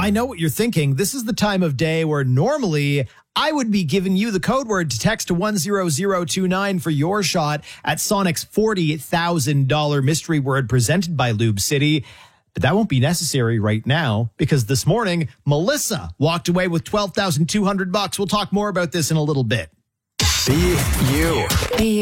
I know what you're thinking. This is the time of day where normally I would be giving you the code word to text to 10029 for your shot at Sonic's $40,000 mystery word presented by Lube City. But that won't be necessary right now because this morning, Melissa walked away with $12,200. We'll talk more about this in a little bit. Be you.